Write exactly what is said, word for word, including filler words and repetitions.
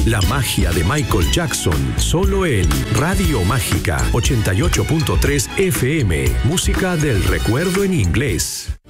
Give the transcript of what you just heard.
La magia de Michael Jackson, solo en Radio Mágica ochenta y ocho punto tres F M. Música del recuerdo en inglés.